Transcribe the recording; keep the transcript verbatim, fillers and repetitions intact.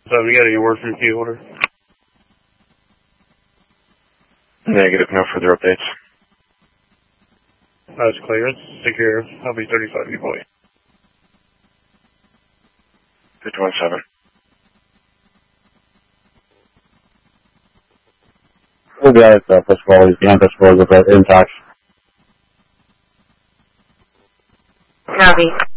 So we got any word from key order? Negative, no further updates. That's clear. It's secure. I'll be thirty-five deploy. fifty-one seven. We'll be at uh, first of all, the end first of all, with the intact. Copy.